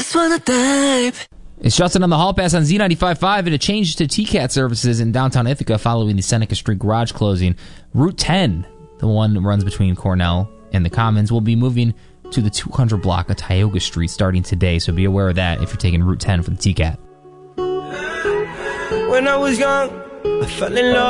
just wanna dive. It's Justin on the Hall Pass on Z95.5, and a change to TCAT services in downtown Ithaca following the Seneca Street garage closing. Route 10, the one that runs between Cornell and the Commons, will be moving to the 200 block of Tioga Street starting today, so be aware of that if you're taking Route 10 for the TCAT. When I was young, I fell in love.